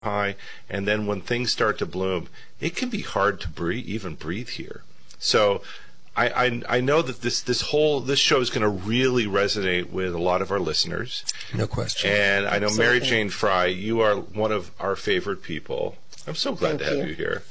high, and then when things start to bloom, it can be hard to even breathe here. So I know that this show is going to really resonate with a lot of our listeners. No question. And I know Absolutely. Mary Jane Fry, you are one of our favorite people. I'm so glad to have you here.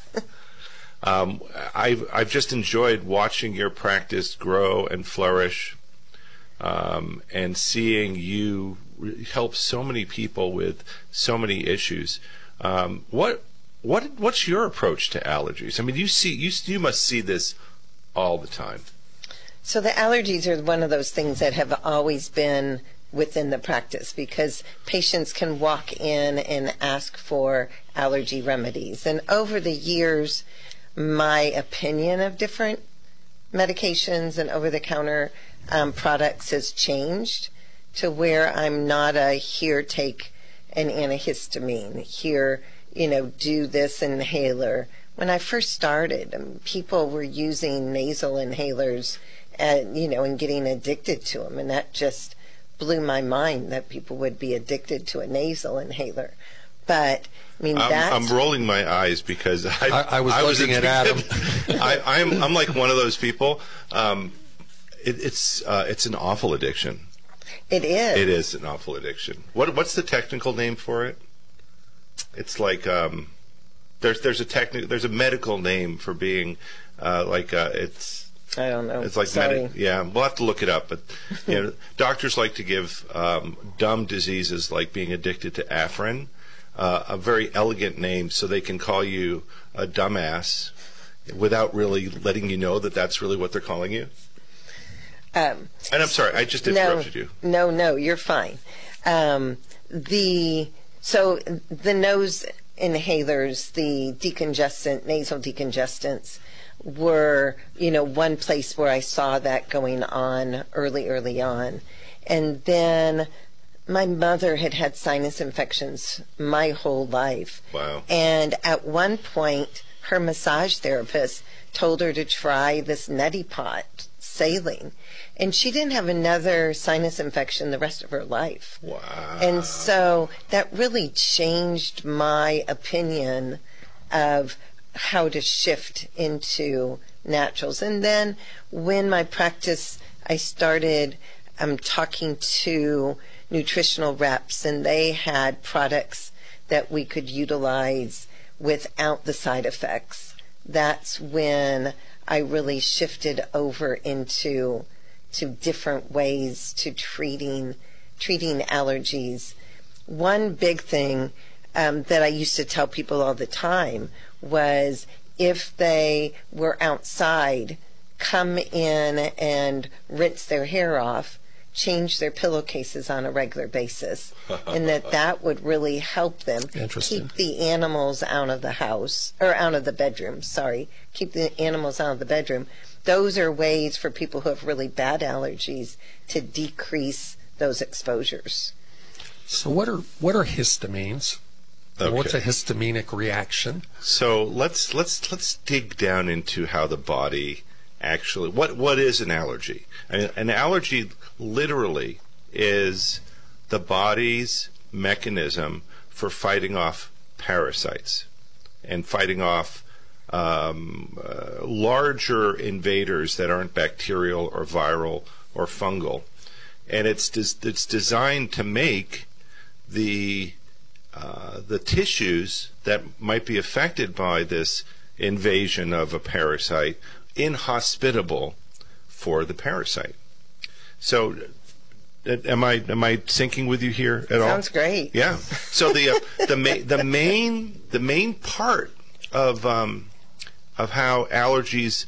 I've just enjoyed watching your practice grow and flourish, and seeing you help so many people with so many issues. What's your approach to allergies? I mean, you must see this all the time. So the allergies are one of those things that have always been within the practice, because patients can walk in and ask for allergy remedies. And over the years, my opinion of different medications and over-the-counter products has changed to where I'm not a here, take an antihistamine, here, do this inhaler. When I first started, people were using nasal inhalers and getting addicted to them, and that just blew my mind that people would be addicted to a nasal inhaler. But I mean, I'm rolling my eyes because I was looking at Adam. I'm like one of those people. It's an awful addiction. It is. It is an awful addiction. What's the technical name for it? It's like there's a medical name for being it's. I don't know. It's like yeah, we'll have to look it up. But doctors like to give dumb diseases like being addicted to Afrin a very elegant name, so they can call you a dumbass without really letting you know that that's really what they're calling you. And I'm sorry, I just interrupted you. No, you're fine. So the nose inhalers, the nasal decongestants, were, one place where I saw that going on early on. And then my mother had sinus infections my whole life. Wow. And at one point, her massage therapist told her to try this neti pot saline. And she didn't have another sinus infection the rest of her life. Wow. And so that really changed my opinion of how to shift into naturals. And then when my practice, I started talking to nutritional reps, and they had products that we could utilize without the side effects. That's when I really shifted over into different ways to treating allergies. One big thing that I used to tell people all the time was, if they were outside, come in and rinse their hair off, change their pillowcases on a regular basis, and that would really help them keep the animals out of the house, or out of the bedroom, keep the animals out of the bedroom. Those are ways for people who have really bad allergies to decrease those exposures. So what are histamines? Okay. What's a histaminic reaction? So let's dig down into how the body actually, what is an allergy? I mean, an allergy literally is the body's mechanism for fighting off parasites and fighting off larger invaders that aren't bacterial or viral or fungal. And it's designed to make the tissues that might be affected by this invasion of a parasite inhospitable for the parasite. So, am I syncing with you here at all? Sounds great. Yeah. So the main part of how allergies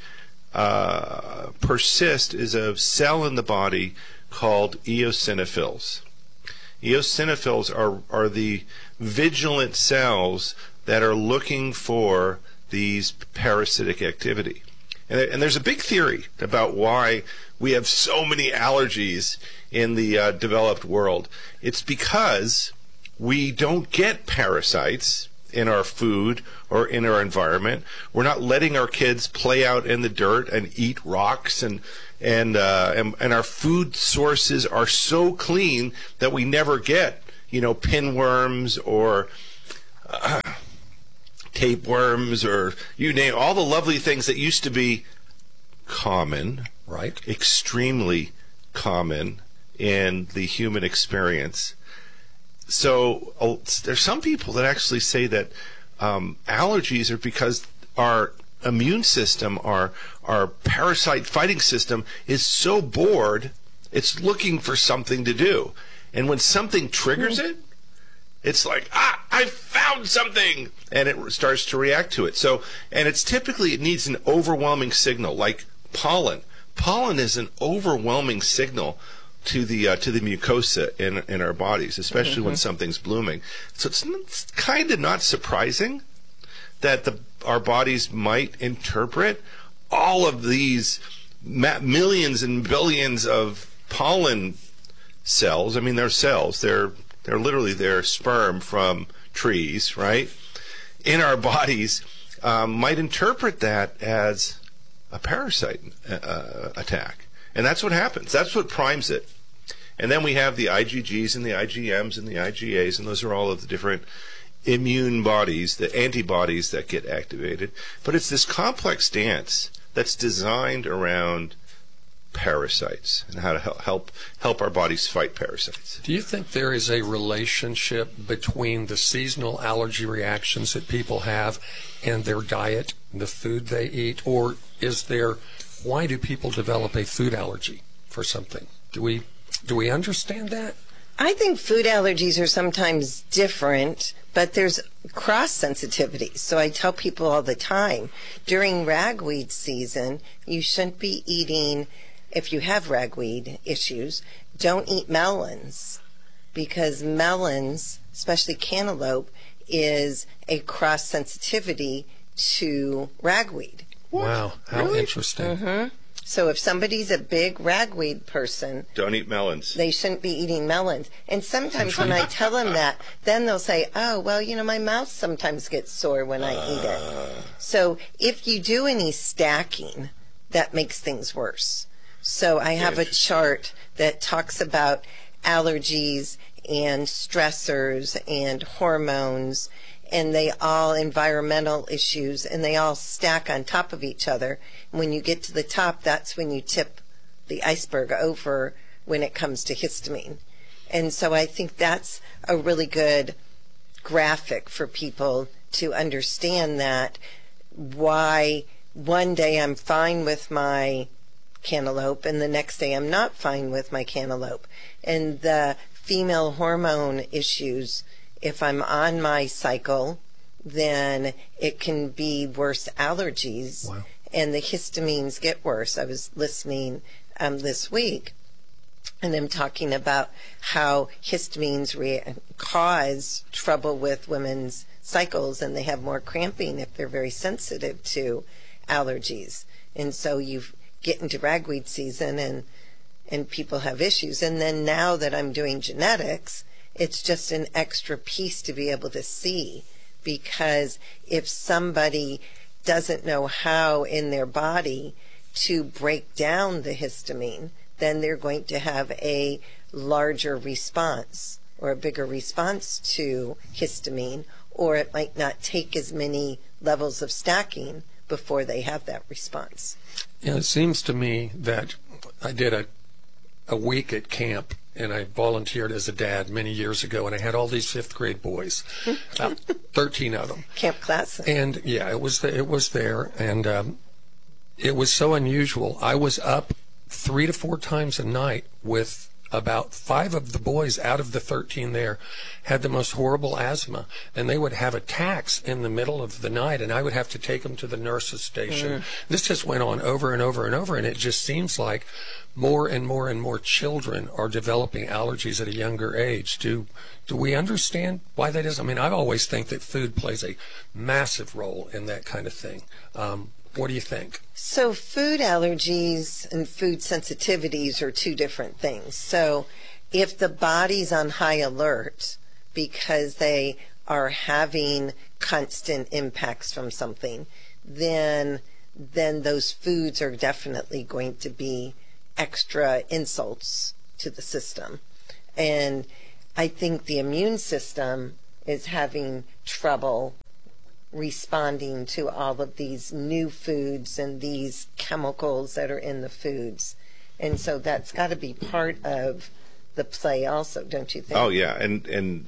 persist is a cell in the body called eosinophils. Eosinophils are the vigilant cells that are looking for these parasitic activity. And there's a big theory about why we have so many allergies in the developed world. It's because we don't get parasites in our food or in our environment. We're not letting our kids play out in the dirt and eat rocks, and our food sources are so clean that we never get pinworms or tapeworms, or you name all the lovely things that used to be common, Right. extremely common in the human experience. So there's some people that actually say that allergies are because our immune system, our parasite fighting system, is so bored, it's looking for something to do. And when something triggers it, it's like, I found something, and it starts to react to it. So, and it's typically, it needs an overwhelming signal, like pollen. Pollen is an overwhelming signal to the mucosa in our bodies, especially when something's blooming. So it's kind of not surprising that our bodies might interpret all of these millions and billions of pollen cells. I mean, they're cells. They're literally their sperm from trees, right? In our bodies, might interpret that as a parasite attack. And that's what happens. That's what primes it. And then we have the IgGs and the IgMs and the IgAs, and those are all of the different immune bodies, the antibodies that get activated. But it's this complex dance that's designed around parasites and how to help our bodies fight parasites. Do you think there is a relationship between the seasonal allergy reactions that people have and their diet, the food they eat, or why do people develop a food allergy for something? Do we understand that? I think food allergies are sometimes different, but there's cross sensitivity. So I tell people all the time, during ragweed season, you shouldn't be eating, if you have ragweed issues, don't eat melons, because melons, especially cantaloupe, is a cross sensitivity to ragweed. Wow, how Really? interesting. So if somebody's a big ragweed person, Don't eat melons. they shouldn't be eating melons. And sometimes when I tell them that, then they'll say, oh, well, my mouth sometimes gets sore when I eat it. So if you do any stacking, that makes things worse. So I have a chart that talks about allergies and stressors and hormones, and they all environmental issues, and they all stack on top of each other. And when you get to the top, that's when you tip the iceberg over when it comes to histamine. And so I think that's a really good graphic for people to understand that why one day I'm fine with my cantaloupe and the next day I'm not fine with my cantaloupe. And the female hormone issues, if I'm on my cycle, then it can be worse allergies. Wow. And the histamines get worse. I was listening this week, and I'm talking about how histamines cause trouble with women's cycles, and they have more cramping if they're very sensitive to allergies. And so you get into ragweed season, and people have issues. And then now that I'm doing genetics, it's just an extra piece to be able to see, because if somebody doesn't know how in their body to break down the histamine, then they're going to have a larger response or a bigger response to histamine, or it might not take as many levels of stacking before they have that response. Yeah, it seems to me that I did a week at camp, and I volunteered as a dad many years ago, and I had all these fifth grade boys, about 13 of them. Camp class. And yeah, it was there, and it was so unusual. I was up 3 to 4 times a night with about 5 of the boys out of the 13 there had the most horrible asthma, and they would have attacks in the middle of the night, and I would have to take them to the nurse's station. This just went on over and over and over, and it just seems like more and more and more children are developing allergies at a younger age. Do we understand why that is? I mean, I always think that food plays a massive role in that kind of thing. What do you think? So food allergies and food sensitivities are two different things. So if the body's on high alert because they are having constant impacts from something, then those foods are definitely going to be extra insults to the system. And I think the immune system is having trouble responding to all of these new foods and these chemicals that are in the foods. And so that's got to be part of the play also, don't you think? Oh, yeah. And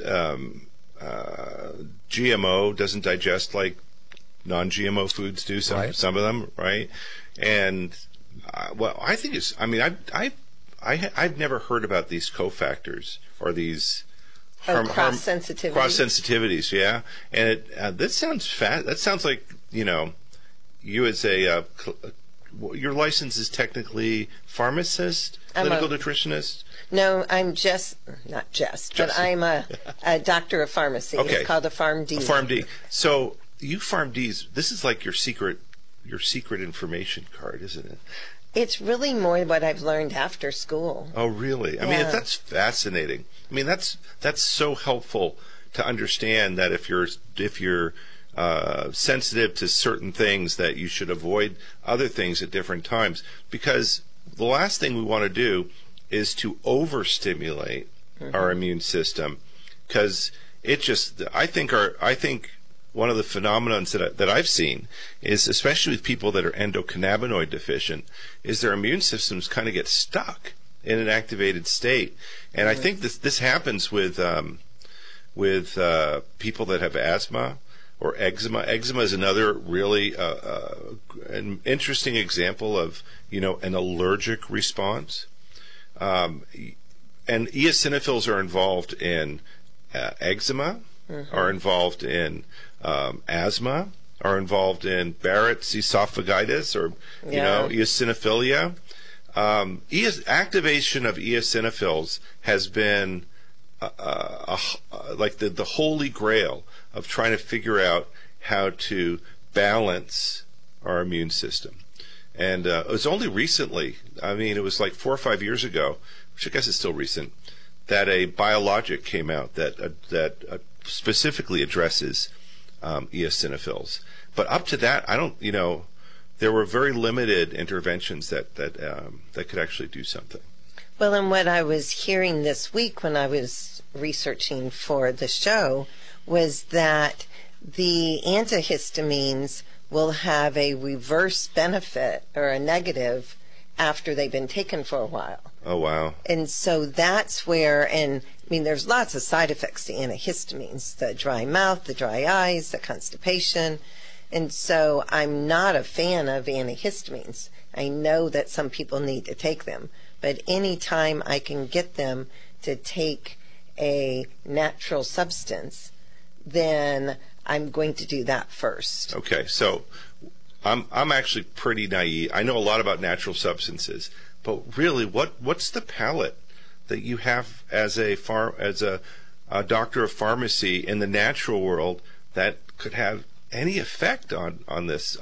GMO doesn't digest like non-GMO foods do, some of them, right? And, well, I think it's, I mean, I've never heard about these cofactors or these cross-sensitivities. Cross-sensitivities, yeah. And that sounds that sounds like, you know, you as a your license is technically pharmacist, clinical nutritionist? No, I'm not just, but I'm a doctor of pharmacy. Okay. It's called a PharmD. A PharmD. So you PharmDs, this is like your secret information card, isn't it? It's really more what I've learned after school. Oh, really? I mean, that's fascinating. I mean, that's so helpful to understand that if you're sensitive to certain things, that you should avoid other things at different times. Because the last thing we want to do is to overstimulate our immune system, because it just, I think one of the phenomenons that I've seen is, especially with people that are endocannabinoid deficient, is their immune systems kind of get stuck in an activated state. And I think this happens with people that have asthma or eczema. Eczema is another really an interesting example of, you know, an allergic response. And eosinophils are involved in eczema, are involved in asthma, are involved in Barrett's esophagitis, or you know, eosinophilia. Activation of eosinophils has been like the holy grail of trying to figure out how to balance our immune system. And it was only recently, I mean, it was like 4 or 5 years ago, which I guess is still recent, that a biologic came out that specifically addresses eosinophils. But up to that, there were very limited interventions that could actually do something. Well, and what I was hearing this week when I was researching for the show was that the antihistamines will have a reverse benefit or a negative after they've been taken for a while. Oh, wow. And so that's where, and I mean, there's lots of side effects to antihistamines, the dry mouth, the dry eyes, the constipation. And so I'm not a fan of antihistamines. I know that some people need to take them, but anytime I can get them to take a natural substance, then I'm going to do that first. Okay, so I'm actually pretty naive. I know a lot about natural substances, but really, what's the palette that you have as a doctor of pharmacy in the natural world that could have any effect on this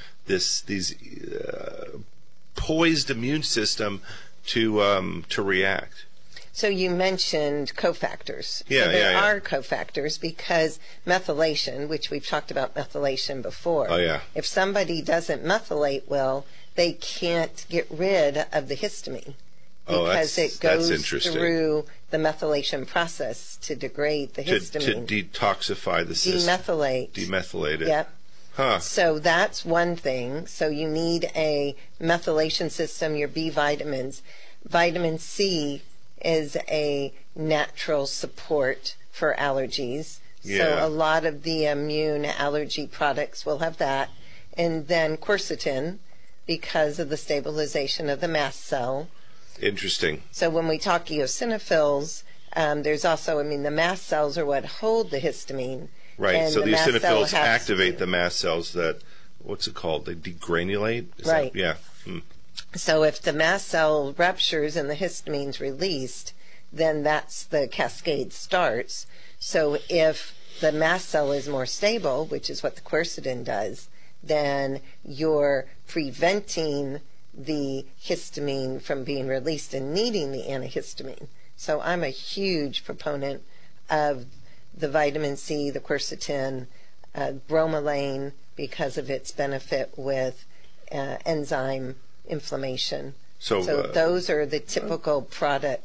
poised immune system to react? So you mentioned cofactors. Yeah, so there are cofactors because methylation, which we've talked about methylation before. Oh, yeah. If somebody doesn't methylate well, they can't get rid of the histamine because it goes through the methylation process to degrade the histamine. To detoxify the system. Demethylate it. Yep. Huh. So that's one thing. So you need a methylation system, your B vitamins. Vitamin C is a natural support for allergies. Yeah. So a lot of the immune allergy products will have that. And then quercetin, because of the stabilization of the mast cell. Interesting. So when we talk eosinophils, there's also, the mast cells are what hold the histamine. Right, and so the eosinophils activate the mast cells that, what's it called? They degranulate? Right. Yeah. So if the mast cell ruptures and the histamine's released, then that's the cascade starts. So if the mast cell is more stable, which is what the quercetin does, then you're preventing the histamine from being released and needing the antihistamine. So I'm a huge proponent of the vitamin C, the quercetin, bromelain, because of its benefit with enzyme inflammation. So those are the typical products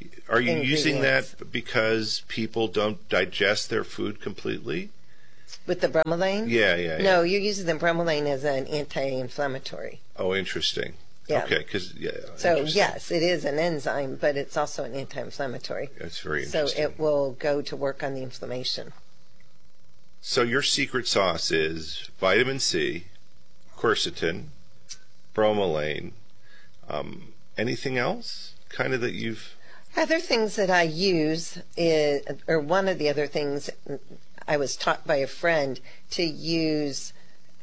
Are you using ingredients. that because people don't digest their food completely? With the bromelain? Yeah. No, you're using the bromelain as an anti-inflammatory. Oh, interesting. Yeah. Okay, because So interesting. yes, it is an enzyme, but it's also an anti-inflammatory. That's very So interesting. it will go to work on the inflammation. So your secret sauce is vitamin C, quercetin, bromelain. Anything else? Kind of that you've. Other things that I use is, or one of the other things I was taught by a friend to use.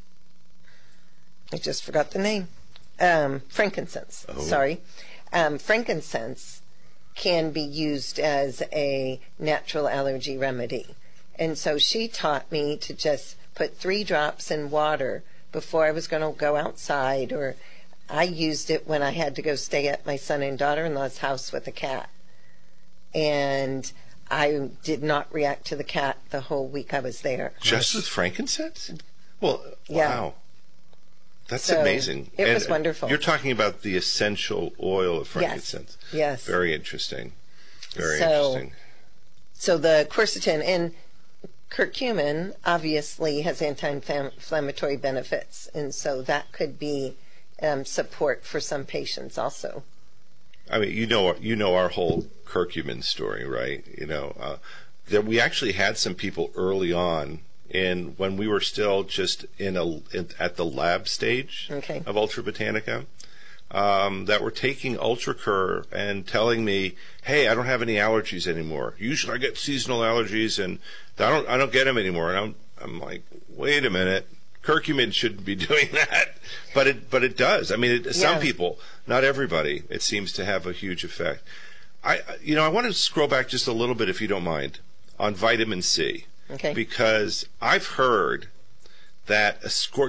I just forgot the name. Frankincense. Oh. Sorry. Frankincense can be used as a natural allergy remedy. And so she taught me to just put 3 drops in water before I was going to go outside, or I used it when I had to go stay at my son and daughter-in-law's house with a cat. And I did not react to the cat the whole week I was there. Just with frankincense? Well, Yeah. wow. That's So, amazing. it was And wonderful. You're talking about the essential oil of frankincense. Yes. Very interesting. Very So- interesting. So the quercetin and curcumin obviously has anti-inflammatory benefits, and so that could be support for some patients also. I mean, you know our whole curcumin story, right? That we actually had some people early on, and when we were still just at the lab stage Okay. of Ultra Botanica, that were taking UltraCur and telling me, "Hey, I don't have any allergies anymore. Usually, I get seasonal allergies, and I don't get them anymore." And I'm like, "Wait a minute, curcumin shouldn't be doing that," but it does. I mean, some Yeah. people, not everybody, it seems to have a huge effect. I want to scroll back just a little bit, if you don't mind, on vitamin C, Okay. because I've heard that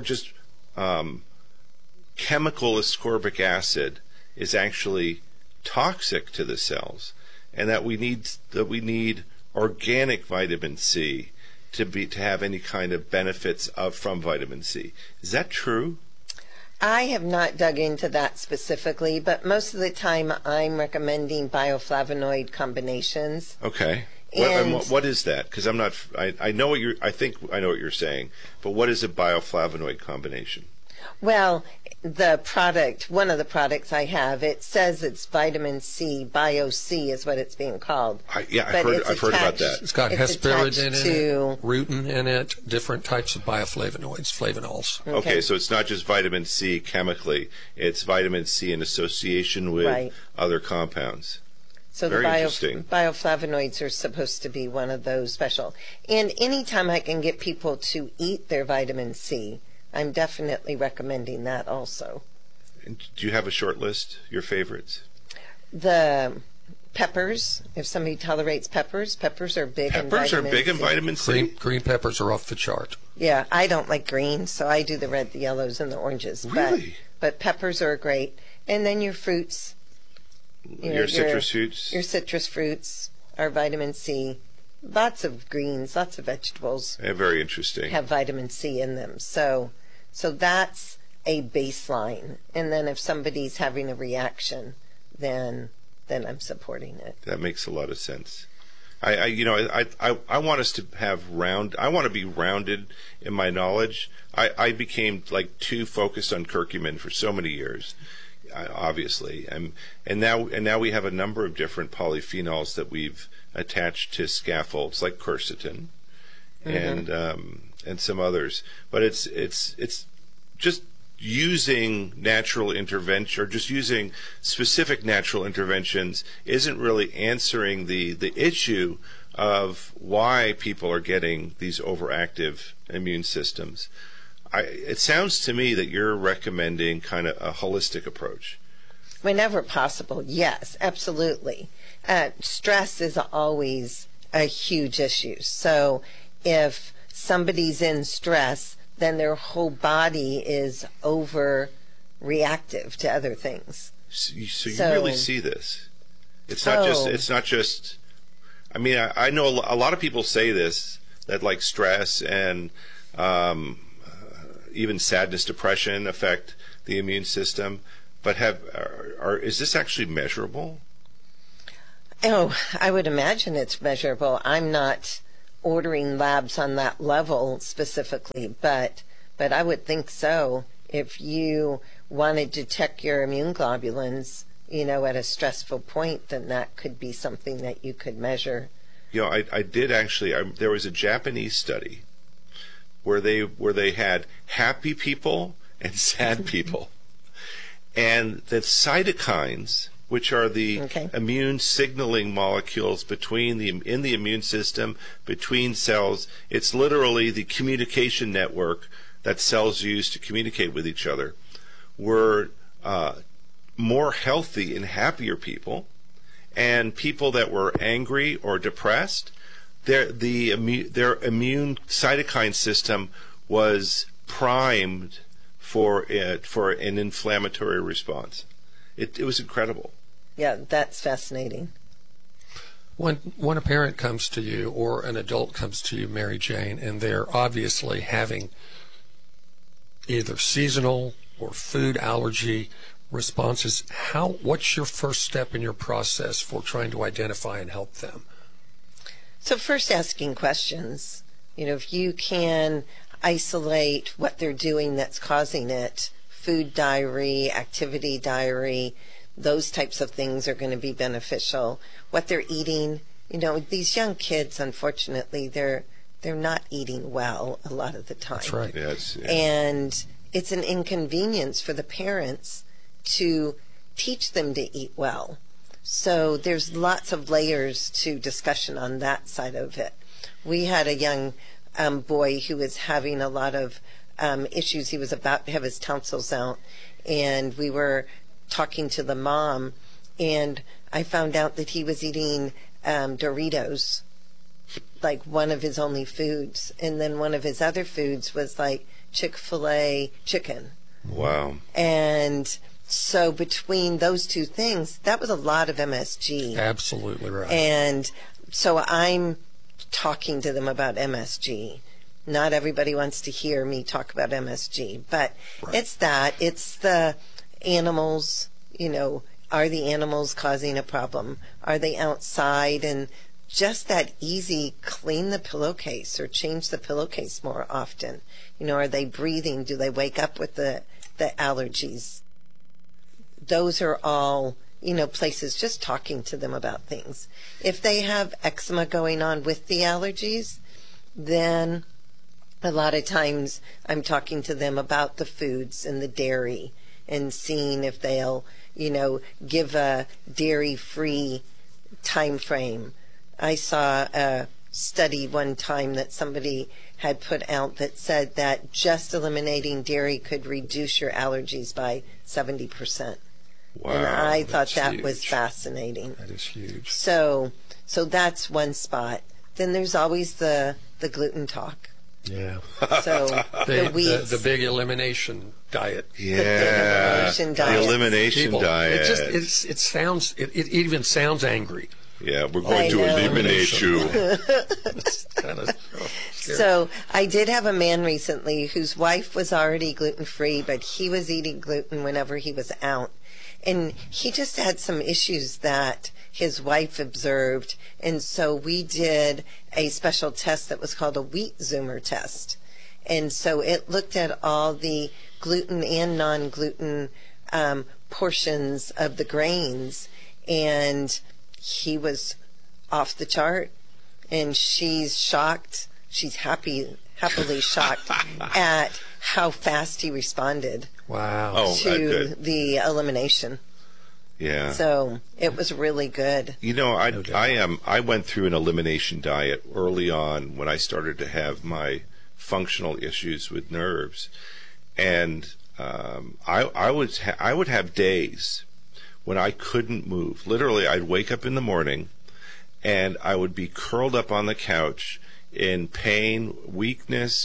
chemical ascorbic acid is actually toxic to the cells, and that we need organic vitamin C to have any kind of benefits from vitamin C. Is that true? I have not dug into that specifically, but most of the time I'm recommending bioflavonoid combinations. Okay. And- What is that? Because I'm not. I know what you're. I think I know what you're saying. But what is a bioflavonoid combination? Well, one of the products I have, it says it's vitamin C, Bio-C is what it's being called. I've But heard it's about attached- that. It's got It's hesperidin attached in to- it, rutin in it, different types of bioflavonoids, flavonols. Okay, so it's not just vitamin C chemically; it's vitamin C in association with Right. other compounds. So Very the interesting. bioflavonoids are supposed to be one of those special. And anytime I can get people to eat their vitamin C, I'm definitely recommending that also. And do you have a short list? Your favorites? The peppers, if somebody tolerates peppers are big in Peppers are vitamin big in C. vitamin C. Green peppers are off the chart. Yeah, I don't like green, so I do the red, the yellows, and the oranges. Really? But peppers are great. And then your fruits. Your citrus fruits. Your citrus fruits are vitamin C. Lots of greens, lots of vegetables Yeah, very interesting. have vitamin C in them. So that's a baseline. And then if somebody's having a reaction, then I'm supporting it. That makes a lot of sense. I want us to have I want to be rounded in my knowledge. I became like too focused on curcumin for so many years, obviously, and now we have a number of different polyphenols that we've attached to scaffolds like quercetin, and some others. But it's just using natural intervention, or just using specific natural interventions, isn't really answering the issue of why people are getting these overactive immune systems. It sounds to me that you're recommending kind of a holistic approach. Whenever possible, yes, absolutely. Stress is always a huge issue. So if somebody's in stress, then their whole body is overreactive to other things. So you So- really see this. It's not just. I mean, I know a lot of people say this, that like stress and even sadness, depression affect the immune system. But is this actually measurable? Oh, I would imagine it's measurable. I'm not ordering labs on that level specifically, but I would think so. If you wanted to check your immune globulins, at a stressful point, then that could be something that you could measure. I did actually. There was a Japanese study where they had happy people and sad people, and the cytokines, which are the immune signaling molecules in the immune system, between cells. It's literally the communication network that cells use to communicate with each other, were more healthy and happier people, and people that were angry or depressed, their immune cytokine system was primed for an inflammatory response. It was incredible. Yeah, that's fascinating. When a parent comes to you or an adult comes to you, Mary Jane, and they're obviously having either seasonal or food allergy responses, what's your first step in your process for trying to identify and help them? So first, asking questions. If you can isolate what they're doing that's causing it, food diary, activity diary, those types of things are going to be beneficial. What they're eating, these young kids, unfortunately, they're not eating well a lot of the time. That's right. Yes. Yeah. And it's an inconvenience for the parents to teach them to eat well. So there's lots of layers to discussion on that side of it. We had a young boy who was having a lot of issues. He was about to have his tonsils out, and we were talking to the mom, and I found out that he was eating Doritos, like one of his only foods, and then one of his other foods was like Chick-fil-A chicken. Wow. And so between those two things, that was a lot of MSG. Absolutely right. And so I'm talking to them about MSG. Not everybody wants to hear me talk about MSG, but it's the animals, are the animals causing a problem? Are they outside? And just that easy, clean the pillowcase or change the pillowcase more often. Are they breathing? Do they wake up with the allergies? Those are all, places, just talking to them about things. If they have eczema going on with the allergies, then a lot of times I'm talking to them about the foods and the dairy and seeing if they'll, give a dairy-free time frame. I saw a study one time that somebody had put out that said that just eliminating dairy could reduce your allergies by 70%. Wow. And I thought that huge. was fascinating. That is huge. So that's one spot. Then there's always the gluten talk. Yeah. So the wheats. The big elimination diet. Yeah. The elimination People, diet. It even sounds angry. Yeah, we're going to eliminate you. It's kind of scary. So I did have a man recently whose wife was already gluten-free, but he was eating gluten whenever he was out. And he just had some issues that his wife observed. And so we did a special test that was called a wheat zoomer test. And so it looked at all the gluten and non-gluten portions of the grains. And he was off the chart. And she's shocked. She's happily shocked at how fast he responded. Wow. To the elimination. Yeah. So it was really good. I went through an elimination diet early on when I started to have my functional issues with nerves, and I would have days when I couldn't move. Literally, I'd wake up in the morning, and I would be curled up on the couch in pain, weakness,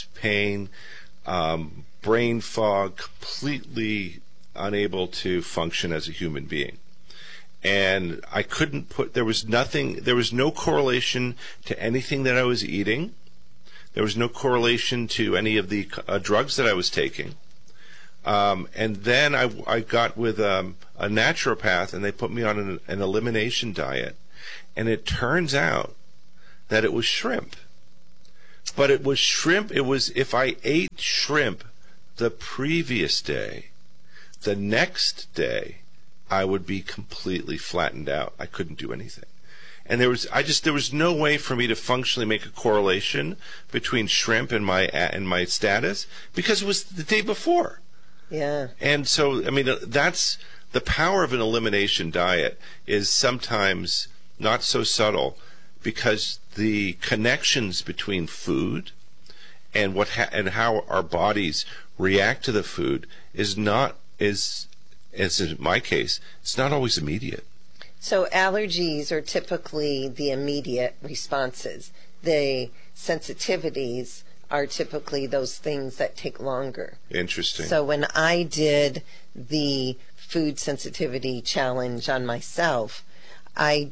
brain fog, completely unable to function as a human being. And I couldn't there was no correlation to anything that I was eating. There was no correlation to any of the drugs that I was taking. And then I got with a naturopath, and they put me on an elimination diet. And it turns out that it was shrimp. But it was shrimp. It was, if I ate shrimp the previous day, the next day, I would be completely flattened out. I couldn't do anything. And there was no way for me to functionally make a correlation between shrimp and my status, because it was the day before. Yeah. And so, I mean, that's the power of an elimination diet, is sometimes not so subtle, because the connections between food and and how our bodies react to the food is as in my case, it's not always immediate. So allergies are typically the immediate responses. The sensitivities are typically those things that take longer. Interesting. So when I did the food sensitivity challenge on myself, I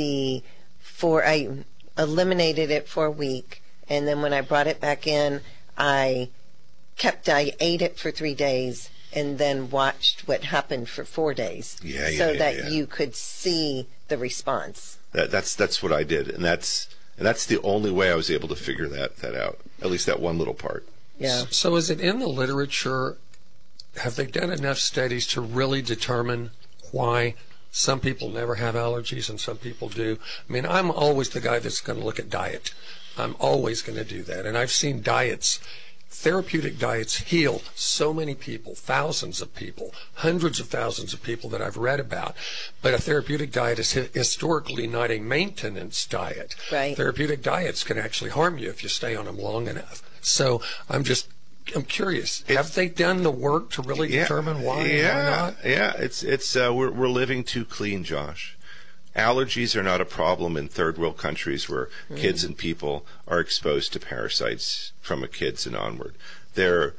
eliminated it for a week, and then when I brought it back in, I ate it for 3 days, and then watched what happened for 4 days, so that you could see the response. That's what I did, and that's the only way I was able to figure that out. At least that one little part. Yeah. So is it in the literature? Have they done enough studies to really determine why some people never have allergies and some people do? I mean, I'm always the guy that's going to look at diet. I'm always going to do that, and I've seen therapeutic diets heal so many people, thousands of people, hundreds of thousands of people that I've read about. But a therapeutic diet is historically not a maintenance diet. Right. Therapeutic diets can actually harm you if you stay on them long enough. So I'm curious. Have they done the work to really determine why and why not? Yeah. We're living too clean, Josh. Allergies are not a problem in third world countries where kids and people are exposed to parasites from kids and onward. Their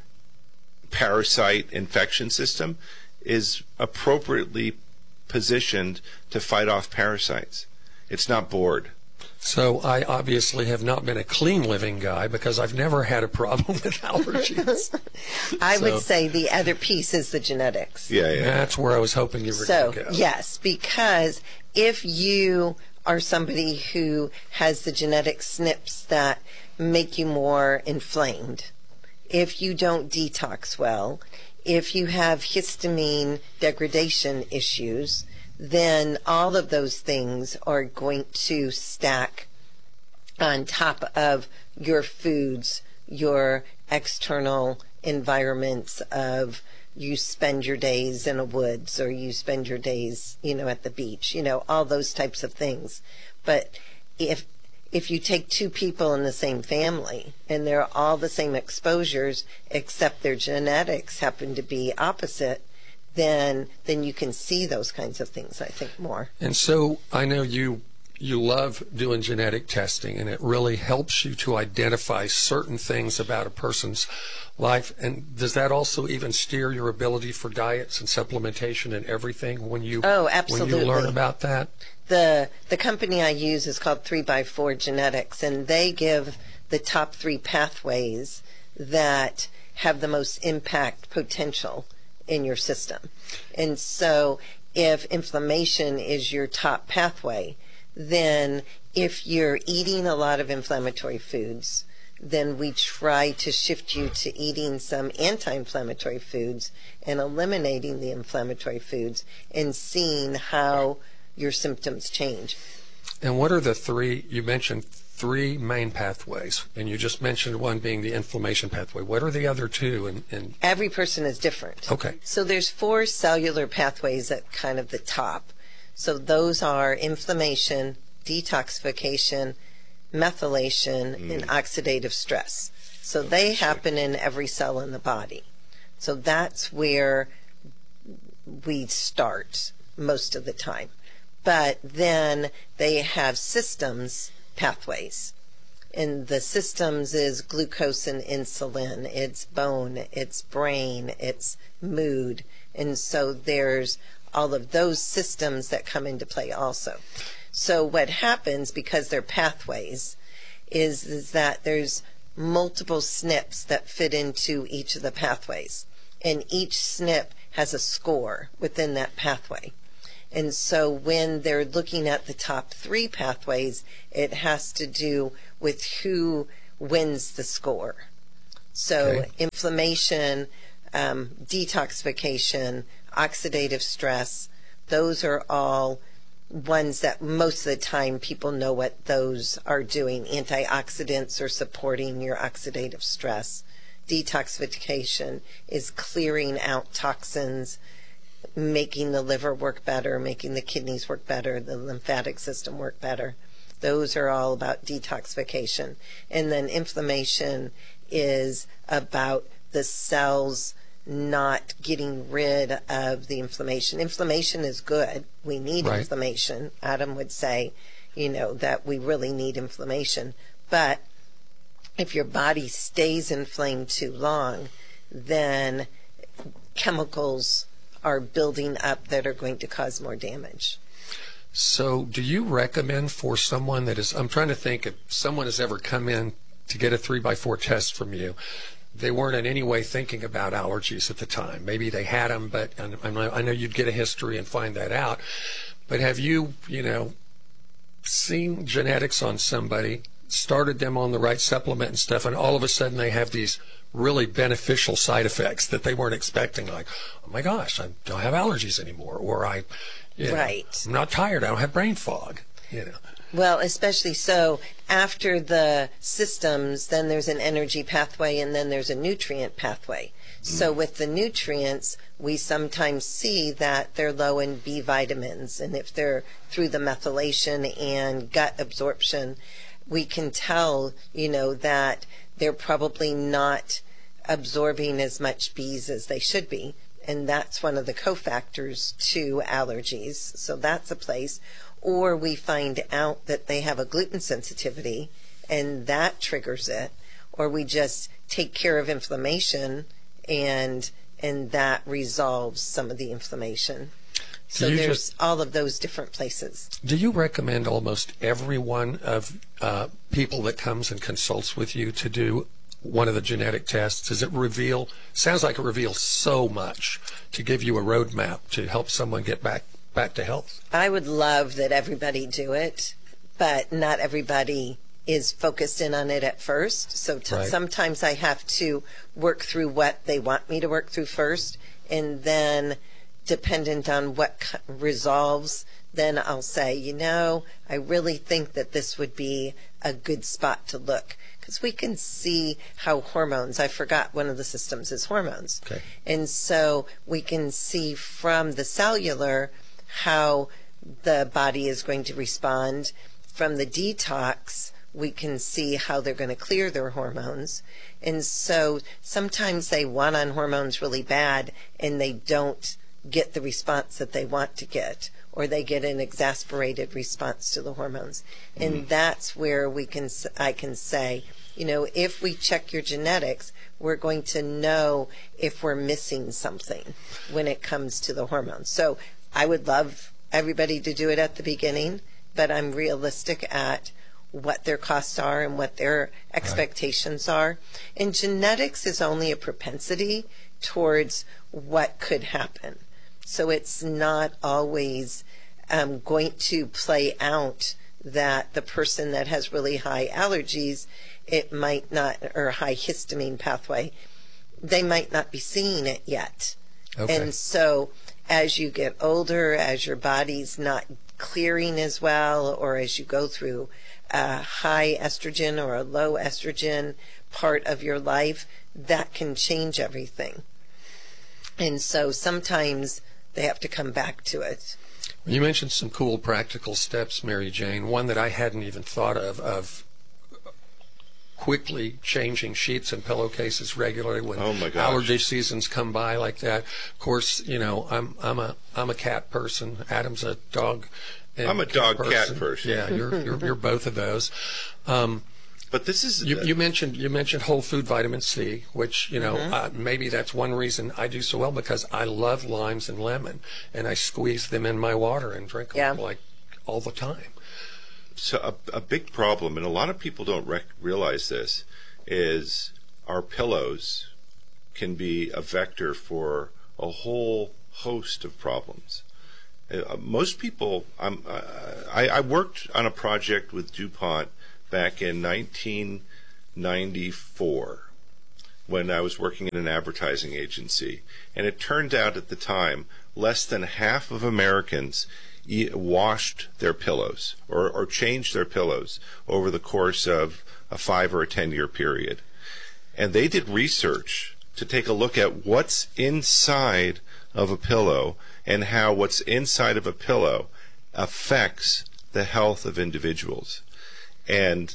parasite infection system is appropriately positioned to fight off parasites. It's not bored. So I obviously have not been a clean living guy, because I've never had a problem with allergies. I would say the other piece is the genetics. Yeah. That's where I was hoping you were going to go. Yes, because if you are somebody who has the genetic SNPs that make you more inflamed, if you don't detox well, if you have histamine degradation issues, then all of those things are going to stack on top of your foods, your external environments of you spend your days in a woods, or you spend your days, at the beach, all those types of things. But if you take two people in the same family and they're all the same exposures, except their genetics happen to be opposite, then you can see those kinds of things, I think, more. And so I know you love doing genetic testing, and it really helps you to identify certain things about a person's life. And does that also even steer your ability for diets and supplementation and everything when you absolutely. when you learn about that? The company I use is called 3x4 Genetics, and they give the top 3 pathways that have the most impact potential in your system. And so if inflammation is your top pathway, then if you're eating a lot of inflammatory foods, then we try to shift you to eating some anti-inflammatory foods and eliminating the inflammatory foods and seeing how your symptoms change. And what are the 3, you mentioned 3 main pathways, and you just mentioned one being the inflammation pathway. What are the other 2? And every person is different. Okay. So there's 4 cellular pathways at kind of the top. So those are inflammation, detoxification, methylation, and oxidative stress. So they happen in every cell in the body. So that's where we start most of the time. But then they have systems pathways. And the systems is glucose and insulin, it's bone, it's brain, it's mood. And so there's all of those systems that come into play also. So what happens, because they're pathways, is that there's multiple SNPs that fit into each of the pathways. And each SNP has a score within that pathway. And so when they're looking at the top 3 pathways, it has to do with who wins the score. So Okay. inflammation, detoxification, oxidative stress, those are all ones that most of the time people know what those are doing. Antioxidants are supporting your oxidative stress. Detoxification is clearing out toxins, making the liver work better, making the kidneys work better, the lymphatic system work better. Those are all about detoxification. And then inflammation is about the cells not getting rid of the inflammation. Inflammation is good. We need Right. inflammation. Adam would say, that we really need inflammation. But if your body stays inflamed too long, then chemicals are building up that are going to cause more damage. So do you recommend for someone that is, I'm trying to think if someone has ever come in to get a 3x4 test from you, they weren't in any way thinking about allergies at the time. Maybe they had them, but I know you'd get a history and find that out. But have you, seen genetics on somebody, started them on the right supplement and stuff, and all of a sudden they have these really beneficial side effects that they weren't expecting, like, oh my gosh, I don't have allergies anymore, or I'm not tired, I don't have brain fog, Well, especially so after the systems, then there's an energy pathway and then there's a nutrient pathway. So with the nutrients, we sometimes see that they're low in B vitamins. And if they're through the methylation and gut absorption, we can tell, that they're probably not absorbing as much Bs as they should be. And that's one of the cofactors to allergies. So that's a place. Or we find out that they have a gluten sensitivity and that triggers it. Or we just take care of inflammation and that resolves some of the inflammation. So there's all of those different places. Do you recommend almost every one of people that comes and consults with you to do one of the genetic tests? Does it sounds like it reveals so much to give you a roadmap to help someone get back to health? I would love that everybody do it, but not everybody is focused in on it at first. So sometimes I have to work through what they want me to work through first, and then dependent on what resolves, then I'll say, I really think that this would be a good spot to look. Because we can see how hormones, I forgot one of the systems is hormones. Okay. And so we can see from the cellular how the body is going to respond. From the detox, we can see how they're going to clear their hormones. And so sometimes they want on hormones really bad and they don't get the response that they want to get, or they get an exasperated response to the hormones. And that's where I can say, if we check your genetics, we're going to know if we're missing something when it comes to the hormones. So I would love everybody to do it at the beginning, but I'm realistic at what their costs are and what their expectations are. And genetics is only a propensity towards what could happen. So it's not always going to play out that the person that has really high allergies, it might not, or high histamine pathway, they might not be seeing it yet. Okay. And so as you get older, as your body's not clearing as well, or as you go through a high estrogen or a low estrogen part of your life, that can change everything. And so sometimes they have to come back to it. You mentioned some cool practical steps, Mary Jane. One that I hadn't even thought of quickly changing sheets and pillowcases regularly when allergy seasons come by like that. Of course, I'm a cat person. Adam's a dog. I'm a dog-cat person. Yeah, you're both of those. But this is you mentioned whole food vitamin C, which maybe that's one reason I do so well, because I love limes and lemon, and I squeeze them in my water and drink them like all the time. So a big problem, and a lot of people don't realize this, is our pillows can be a vector for a whole host of problems. Most people, I worked on a project with DuPont back in 1994 when I was working in an advertising agency. And it turned out at the time, less than half of Americans washed their pillows or changed their pillows over the course of a 5 or a 10-year period. And they did research to take a look at what's inside of a pillow and how what's inside of a pillow affects the health of individuals. And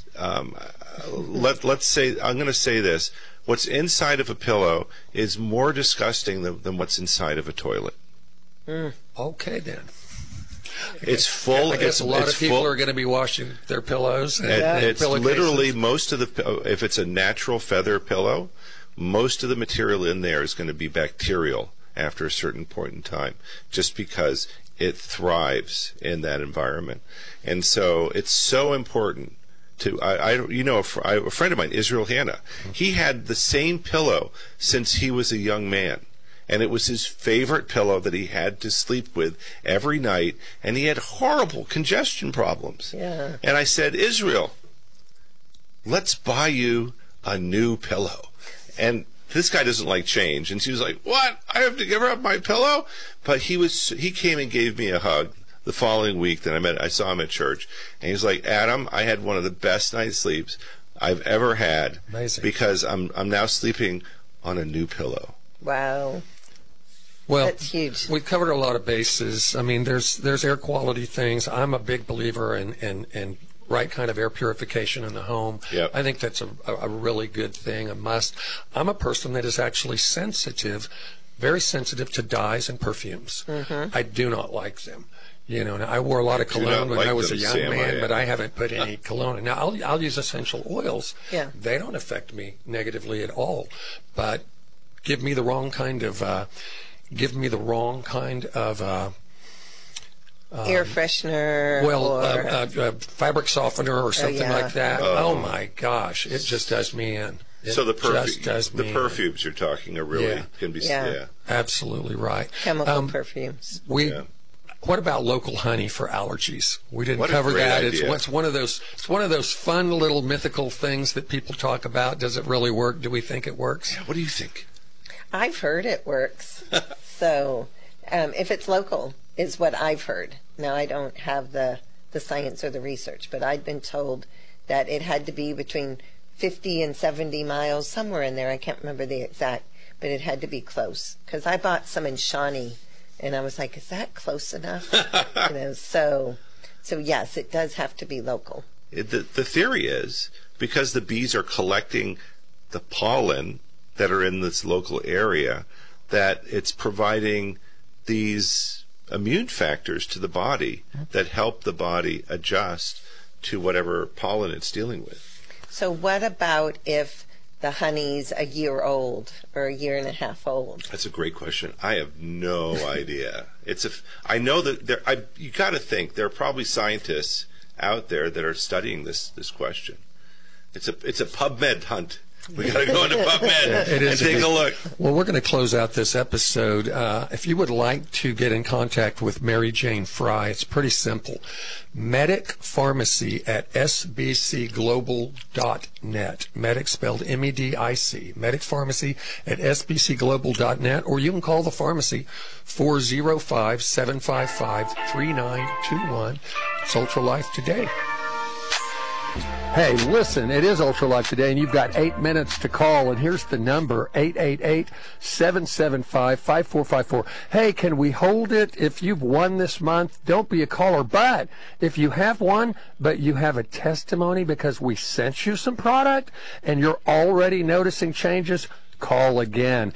let's say, I'm going to say this, what's inside of a pillow is more disgusting than what's inside of a toilet. Okay, then. It's full. I guess a lot of people are going to be washing their pillows. And it's literally cases. Most of the, if it's a natural feather pillow, most of the material in there is going to be bacterial after a certain point in time, just because it thrives in that environment. And so it's so important to, a friend of mine, Israel Hanna, he had the same pillow since he was a young man. And it was his favorite pillow that he had to sleep with every night. And he had horrible congestion problems. Yeah. And I said, Israel, let's buy you a new pillow. And this guy doesn't like change. And she was like, what? I have to give up my pillow? But he came and gave me a hug the following week that I saw him at church. And he was like, Adam, I had one of the best night's sleeps I've ever had. Amazing. Because I'm now sleeping on a new pillow. Wow. Well, that's huge. We've covered a lot of bases. I mean, there's air quality things. I'm a big believer in right kind of air purification in the home. Yep. I think that's a really good thing, a must. I'm a person that is actually sensitive, very sensitive to dyes and perfumes. I do not like them. You know, and I wore a lot of cologne when I was a young man, but I haven't put any cologne. Now, I'll use essential oils. Yeah. They don't affect me negatively at all, but give me the wrong kind of air freshener, fabric softener or something like that. Oh. Oh my gosh, it just does me in. So the perfumes you're talking are really can be absolutely right. Chemical perfumes. What about local honey for allergies? We didn't What a cover great that. idea. It's one of those fun little mythical things that people talk about. Does it really work? Do we think it works? What do you think? I've heard it works. So if it's local is what I've heard. Now, I don't have the science or the research, but I'd been told that it had to be between 50 and 70 miles, somewhere in there. I can't remember the exact, but it had to be close. Because I bought some in Shawnee, and I was like, is that close enough? So yes, it does have to be local. The theory is because the bees are collecting the pollen that are in this local area, that it's providing these immune factors to the body that help the body adjust to whatever pollen it's dealing with. So what about if the honey's a year old or a year and a half old? That's a great question. I have no idea. I know that you got to think there are probably scientists out there that are studying this question. It's a PubMed hunt. We got to go into PubMed and take a look. Well, we're going to close out this episode. If you would like to get in contact with Mary Jane Fry, it's pretty simple. Medic Pharmacy at sbcglobal.net. Medic spelled MEDIC. Medic Pharmacy at sbcglobal.net, or you can call the pharmacy 405-755-3921. It's Ultra Life Today. Hey, listen, it is Ultra Life Today, and you've got 8 minutes to call, and here's the number, 888-775-5454. Hey, can we hold it if you've won this month? Don't be a caller, but if you have won, but you have a testimony because we sent you some product, and you're already noticing changes, call again,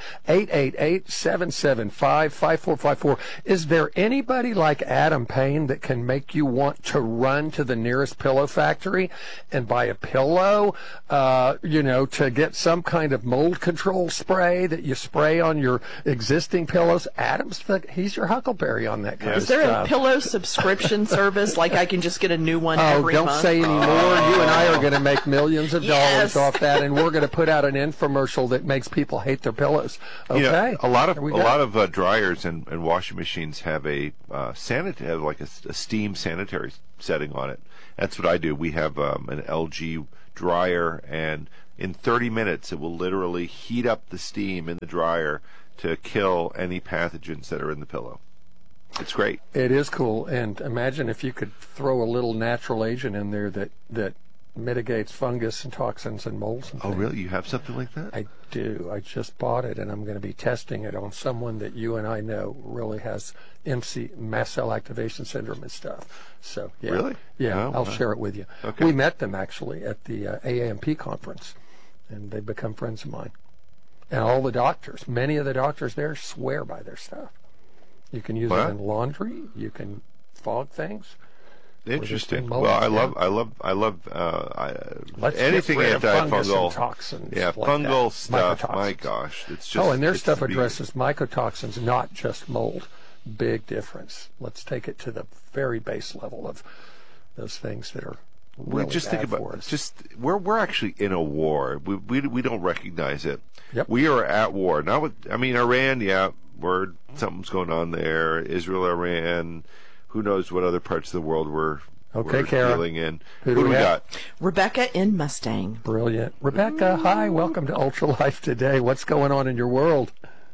888-775-5454. Is there anybody like Adam Payne that can make you want to run to the nearest pillow factory and buy a pillow, to get some kind of mold control spray that you spray on your existing pillows? He's your huckleberry on that kind of stuff. Is there a pillow subscription service, like I can just get a new one every month? Oh, don't say any more. You and I are going to make millions of dollars off that, and we're going to put out an infomercial that makes people people hate their pillows. Okay, Yeah, a lot There we of go. dryers and washing machines have a have like a steam sanitary setting on it. That's what I do. We have an LG dryer, and in 30 minutes it will literally heat up the steam in the dryer to kill any pathogens that are in the pillow. It's great. It is cool, and imagine if you could throw a little natural agent in there that mitigates fungus and toxins and molds and Oh, things. really? You have something like that? I do. I just bought it, and I'm going to be testing it on someone that you and I know really has MC, mast cell activation syndrome and stuff. So, yeah. Really? Yeah, Oh, I'll wow. share it with you. Okay. We met them, actually, at the AAMP conference, and they've become friends of mine. And all the doctors, many of the doctors there swear by their stuff. You can use Wow. it in laundry. You can fog things. Interesting. mold, Well, yeah. I love Let's anything get rid of fungus antifungal. and toxins Yeah, like fungal that. stuff. My Mycotoxins. gosh, it's just. Oh, and their it's stuff the beauty. addresses mycotoxins, not just mold. Big difference. Let's take it to the very base level of those things that are We really just think bad for about us. we're actually in a war. We don't recognize it. Yep. We are at war. Not with Iran. Yeah, something's going on there. Israel, Iran. Who knows what other parts of the world we're Kara. dealing in? Who do we have? got? Rebecca in Mustang. Brilliant. Rebecca, hi. Welcome to Ultra Life Today. What's going on in your world?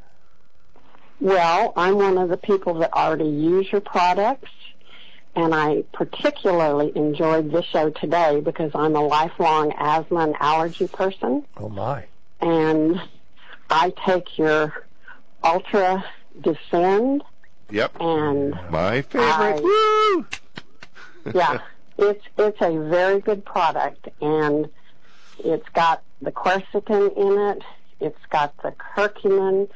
Well, I'm one of the people that already use your products, and I particularly enjoyed this show today because I'm a lifelong asthma and allergy person, Oh, my. and I take your Ultra Defend, Yep. and My favorite. Woo! yeah, it's a very good product, and it's got the quercetin in it. It's got the curcumin.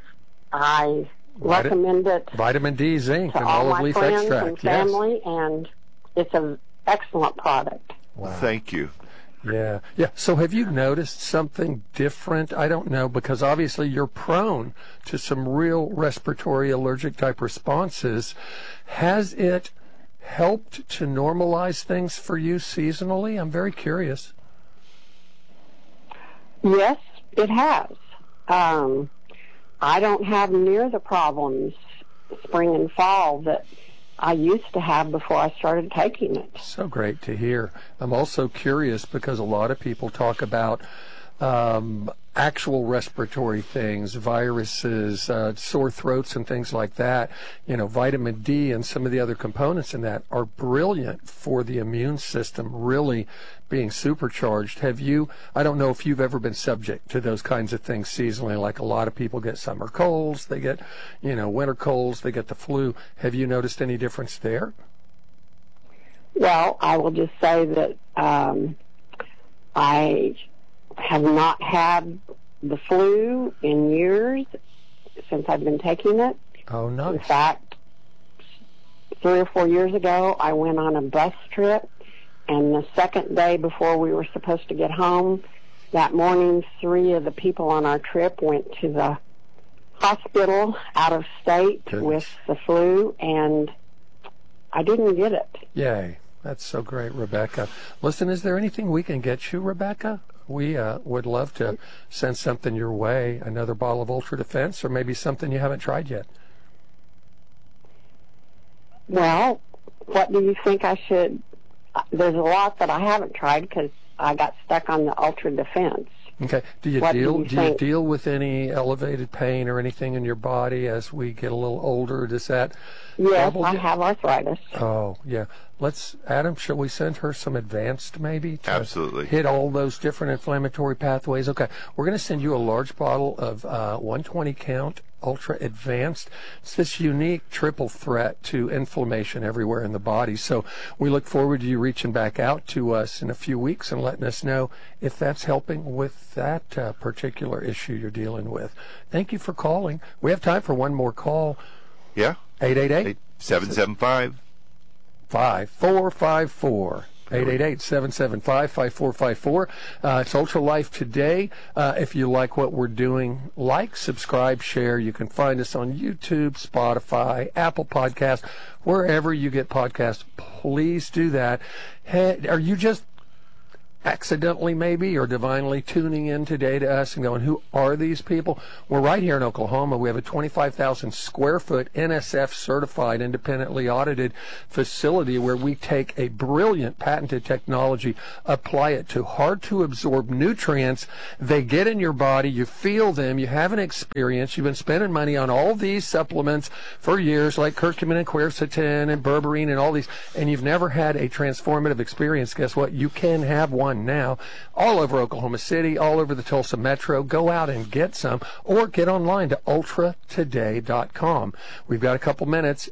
I recommend it Vitamin D, zinc, to and all olive my leaf friends and extract. Yes. family, and it's an excellent product. Wow. Thank you. Yeah. Yeah. So have you noticed something different? I don't know, because obviously you're prone to some real respiratory allergic type responses. Has it helped to normalize things for you seasonally? I'm very curious. Yes, it has. I don't have near the problems spring and fall that I used to have before I started taking it. So great to hear. I'm also curious because a lot of people talk about actual respiratory things, viruses, sore throats and things like that. You know, vitamin D and some of the other components in that are brilliant for the immune system really being supercharged. Have you, I don't know if you've ever been subject to those kinds of things seasonally, like a lot of people get summer colds, they get, winter colds, they get the flu. Have you noticed any difference there? Well, I will just say that I have not had the flu in years since I've been taking it. Oh, In nice. fact, 3 or 4 years ago, I went on a bus trip, and the second day before we were supposed to get home, that morning, 3 of the people on our trip went to the hospital out of state Goodness. with the flu, and I didn't get it. Yay. That's so great, Rebecca. Listen, is there anything we can get you, Rebecca? We would love to send something your way, another bottle of Ultra Defense, or maybe something you haven't tried yet. Well, what do you think I should? There's a lot that I haven't tried because I got stuck on the Ultra Defense. Okay. Do you What do deal you do you think? deal with any elevated pain or anything in your body as we get a little older? Does that Yes, trouble I you? have arthritis. Oh, yeah. Adam, shall we send her some advanced maybe? To Absolutely. hit all those different inflammatory pathways. Okay. We're going to send you a large bottle of 120 count Ultra Advanced. It's this unique triple threat to inflammation everywhere in the body. So we look forward to you reaching back out to us in a few weeks and letting us know if that's helping with that particular issue you're dealing with. Thank you for calling. We have time for one more call. Yeah. 888 775. 5454. 888-775-5454. It's Ultra Life Today. If you like what we're doing, like, subscribe, share. You can find us on YouTube, Spotify, Apple Podcasts, wherever you get podcasts. Please do that. Hey, are you just accidentally maybe or divinely tuning in today to us and going, who are these people? We're right here in Oklahoma. We have a 25,000 square foot NSF certified, independently audited facility where we take a brilliant patented technology, apply it to hard to absorb nutrients. They get in your body, you feel them, you have an experience. You've been spending money on all these supplements for years, like curcumin and quercetin and berberine and all these, and you've never had a transformative experience. Guess what? You can have one now, all over Oklahoma City, all over the Tulsa Metro. Go out and get some, or get online to ultratoday.com. We've got a couple minutes.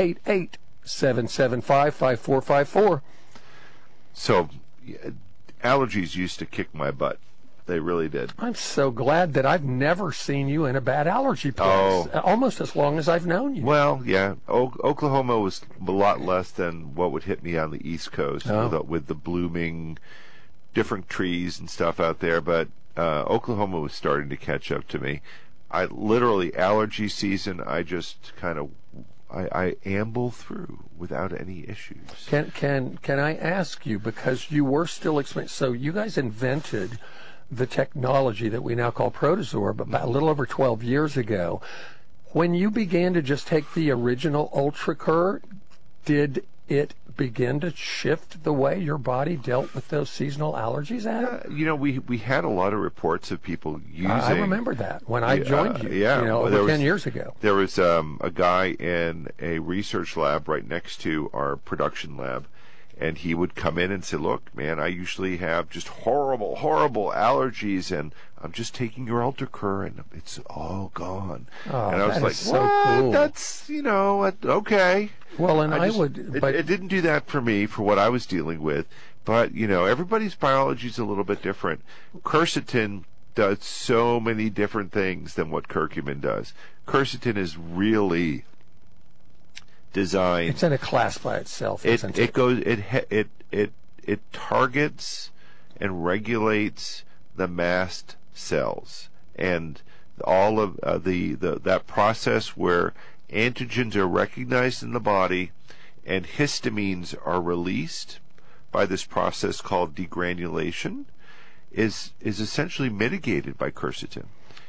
888-775-5454. So, allergies used to kick my butt. They really did. I'm so glad that I've never seen you in a bad allergy place. Almost as long as I've known you. Well, yeah. Oklahoma was a lot less than what would hit me on the East Coast with the blooming different trees and stuff out there. But Oklahoma was starting to catch up to me. I literally, allergy season, I just kind of I amble through without any issues. Can I ask you, because you were still so you guys invented the technology that we now call Protosorb about a little over 12 years ago. When you began to just take the original UltraCur, did it begin to shift the way your body dealt with those seasonal allergies, Adam? We had a lot of reports of people using... I remember that when I joined you, over 10 years ago. There was a guy in a research lab right next to our production lab, and he would come in and say, look, man, I usually have just horrible, horrible allergies, and I'm just taking your UltraCur, and it's all gone. Oh, and I was like, so what? Cool. That's, okay. Well, and it didn't do that for me, for what I was dealing with. But, everybody's biology is a little bit different. Quercetin does so many different things than what curcumin does. Quercetin is really designed. It's in a class by itself, isn't it? It targets and regulates the mast cells, and all of that process where antigens are recognized in the body and histamines are released by this process called degranulation is essentially mitigated by quercetin.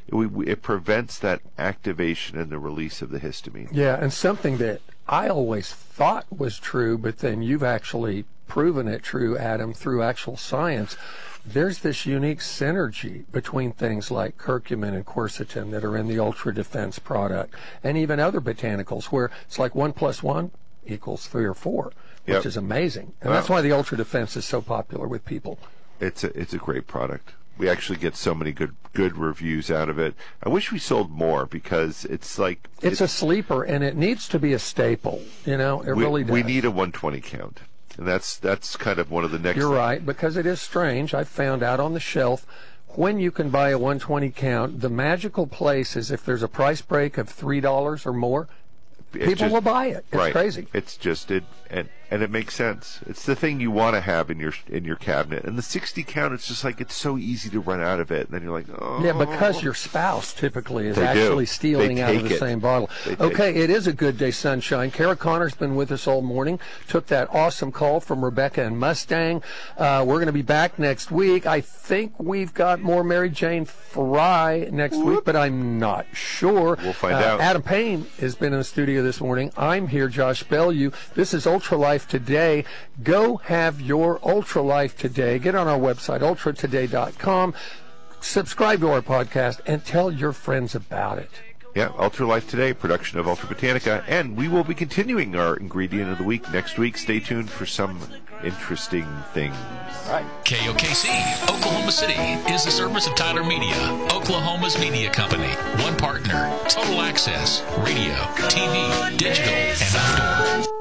It prevents that activation and the release of the histamine. Yeah, and something that I always thought was true, but then you've actually proven it true, Adam, through actual science. There's this unique synergy between things like curcumin and quercetin that are in the Ultra Defense product, and even other botanicals where it's like 1 + 1 = 3 or 4, which is amazing. And that's why the Ultra Defense is so popular with people. It's a great product. We actually get so many good reviews out of it. I wish we sold more, because it's like... It's a sleeper, and it needs to be a staple. It really does. We need a 120 count. And that's kind of one of the next... You're right, because it is strange. I found out on the shelf, when you can buy a 120 count, the magical place is if there's a price break of $3 or more, people will buy it. It's crazy. It's just and it makes sense. It's the thing you want to have in your cabinet. And the 60 count, it's just like it's so easy to run out of it. And then you're like, oh. Yeah, because your spouse typically is actually stealing out of the same bottle. Okay, it is a good day, sunshine. Kara Connor's been with us all morning. Took that awesome call from Rebecca and Mustang. We're going to be back next week. I think we've got more Mary Jane Fry next week, but I'm not sure. We'll find out. Adam Payne has been in the studio this morning. I'm here, Josh Bellew. This is Ultra Life Today. Go have your Ultra Life today. Get on our website, ultratoday.com. Subscribe to our podcast and tell your friends about it. Yeah, Ultra Life Today, production of Ultra Botanica, and we will be continuing our ingredient of the week next week. Stay tuned for some interesting things. All right. KOKC, Oklahoma City, is the service of Tyler Media, Oklahoma's media company. One partner, total access, radio, TV, digital, and outdoor.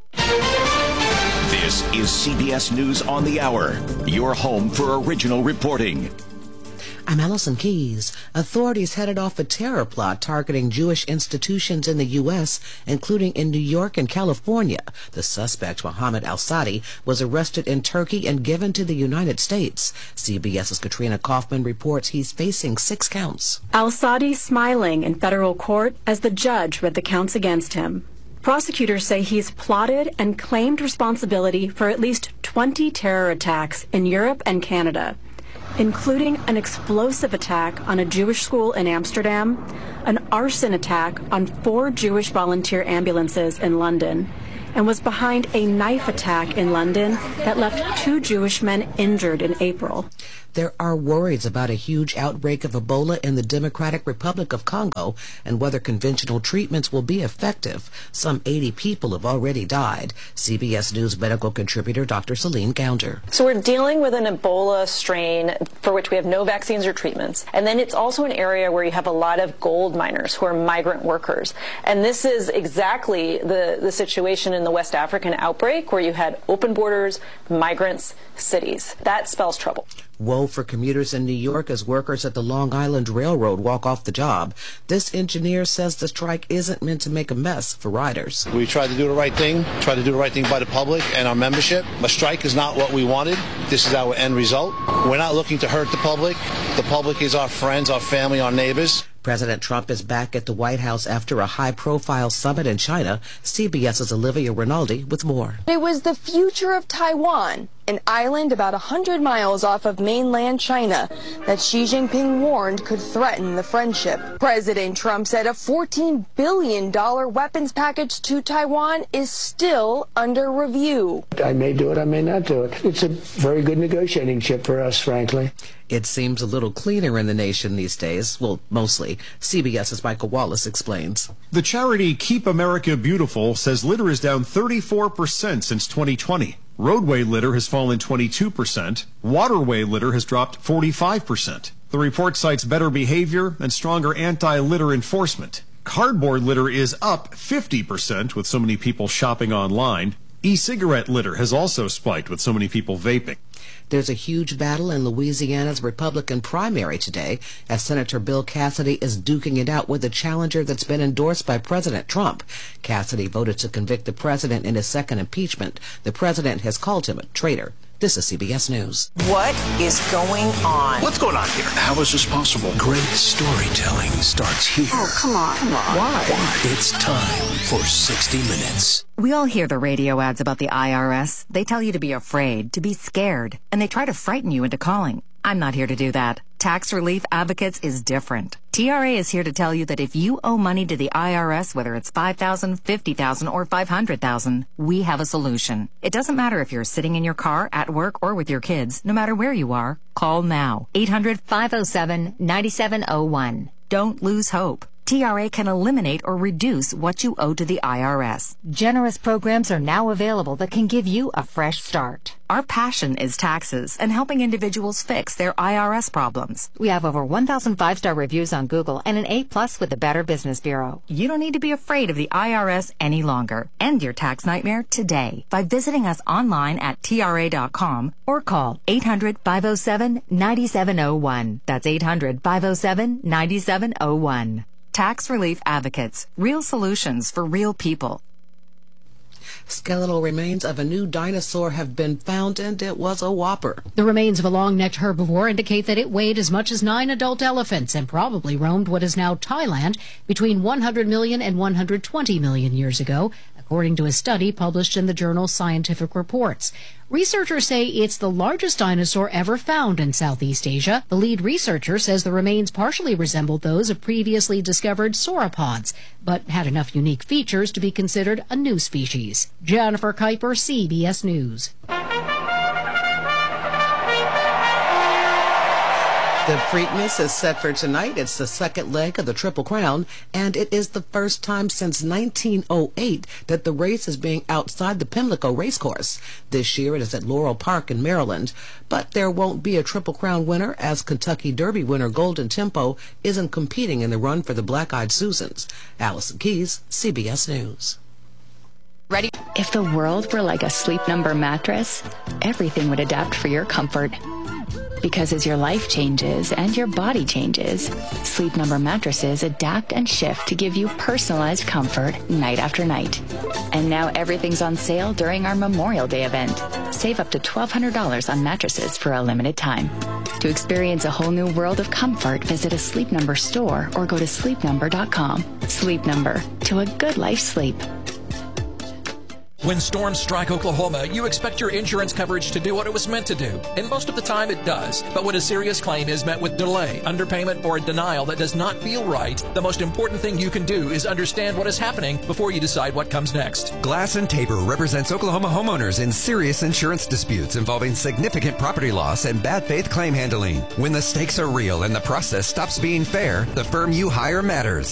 This is CBS News on the Hour, your home for original reporting. I'm Allison Keyes. Authorities headed off a terror plot targeting Jewish institutions in the U.S., including in New York and California. The suspect, Mohammed al-Sadi, was arrested in Turkey and given to the United States. CBS's Katrina Kaufman reports he's facing 6 counts. Al-Sadi smiling in federal court as the judge read the counts against him. Prosecutors say he's plotted and claimed responsibility for at least 20 terror attacks in Europe and Canada, including an explosive attack on a Jewish school in Amsterdam, an arson attack on 4 Jewish volunteer ambulances in London, and was behind a knife attack in London that left 2 Jewish men injured in April. There are worries about a huge outbreak of Ebola in the Democratic Republic of Congo and whether conventional treatments will be effective. Some 80 people have already died. CBS News medical contributor Dr. Celine Gounder. So we're dealing with an Ebola strain for which we have no vaccines or treatments. And then it's also an area where you have a lot of gold miners who are migrant workers. And this is exactly the situation in the West African outbreak where you had open borders, migrants, cities. That spells trouble. Woe for commuters in New York as workers at the Long Island Railroad walk off the job. This engineer says the strike isn't meant to make a mess for riders. We tried to do the right thing, by the public and our membership. A strike is not what we wanted. This is our end result. We're not looking to hurt the public. The public is our friends, our family, our neighbors. President Trump is back at the White House after a high-profile summit in China. CBS's Olivia Rinaldi with more. It was the future of Taiwan, an island about 100 miles off of mainland China that Xi Jinping warned could threaten the friendship. President Trump said a $14 billion weapons package to Taiwan is still under review. I may do it, I may not do it. It's a very good negotiating chip for us, frankly. It seems a little cleaner in the nation these days. Well, mostly. CBS's Michael Wallace explains. The charity Keep America Beautiful says litter is down 34% since 2020. Roadway litter has fallen 22%. Waterway litter has dropped 45%. The report cites better behavior and stronger anti-litter enforcement. Cardboard litter is up 50% with so many people shopping online. E-cigarette litter has also spiked with so many people vaping. There's a huge battle in Louisiana's Republican primary today as Senator Bill Cassidy is duking it out with a challenger that's been endorsed by President Trump. Cassidy voted to convict the president in his second impeachment. The president has called him a traitor. This is CBS News. What is going on? What's going on here? How is this possible? Great storytelling starts here. Oh, come on. Why? It's time for 60 Minutes. We all hear the radio ads about the IRS. They tell you to be afraid, to be scared, and they try to frighten you into calling. I'm not here to do that. Tax Relief Advocates is different. TRA is here to tell you that if you owe money to the IRS, whether it's $5,000, $50,000, or $500,000, we have a solution. It doesn't matter if you're sitting in your car, at work, or with your kids. No matter where you are, call now. 800-507-9701. Don't lose hope. TRA can eliminate or reduce what you owe to the IRS. Generous programs are now available that can give you a fresh start. Our passion is taxes and helping individuals fix their IRS problems. We have over 1,000 5-star reviews on Google and an A+ with the Better Business Bureau. You don't need to be afraid of the IRS any longer. End your tax nightmare today by visiting us online at TRA.com or call 800-507-9701. That's 800-507-9701. Tax Relief Advocates. Real solutions for real people. Skeletal remains of a new dinosaur have been found, and it was a whopper. The remains of a long-necked herbivore indicate that it weighed as much as 9 adult elephants and probably roamed what is now Thailand between 100 million and 120 million years ago, according to a study published in the journal Scientific Reports. Researchers say it's the largest dinosaur ever found in Southeast Asia. The lead researcher says the remains partially resembled those of previously discovered sauropods, but had enough unique features to be considered a new species. Jennifer Kuiper, CBS News. The Preakness is set for tonight. It's the second leg of the Triple Crown, and it is the first time since 1908 that the race is being outside the Pimlico Racecourse. This year it is at Laurel Park in Maryland, but there won't be a Triple Crown winner as Kentucky Derby winner Golden Tempo isn't competing in the run for the Black-Eyed Susans. Allison Keyes, CBS News. Ready? If the world were like a Sleep Number mattress, everything would adapt for your comfort. Because as your life changes and your body changes, Sleep Number mattresses adapt and shift to give you personalized comfort night after night. And now everything's on sale during our Memorial Day event. Save up to $1,200 on mattresses for a limited time. To experience a whole new world of comfort, visit a Sleep Number store or go to sleepnumber.com. Sleep Number, to a good life sleep. When storms strike Oklahoma, you expect your insurance coverage to do what it was meant to do, and most of the time it does. But when a serious claim is met with delay, underpayment, or a denial that does not feel right, the most important thing you can do is understand what is happening before you decide what comes next. Glass & Tabor represents Oklahoma homeowners in serious insurance disputes involving significant property loss and bad faith claim handling. When the stakes are real and the process stops being fair, the firm you hire matters.